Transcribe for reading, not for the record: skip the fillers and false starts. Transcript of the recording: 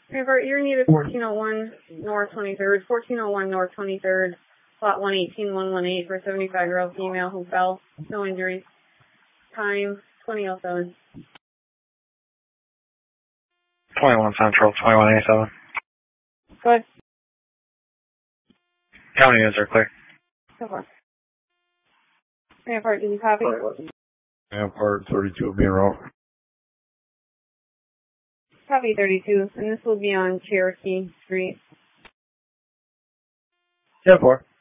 Report, you're needed 1401 North 23rd, 1401 North 23rd, Lot 118-118 for a 75-year-old female who fell. No injuries. Time, 2007. 21 Central, 2187. Go ahead. County units are clear. So far. Rampart, did you copy? Rampart 32 being wrong. Copy 32, and this will be on Cherokee Street. 10-4.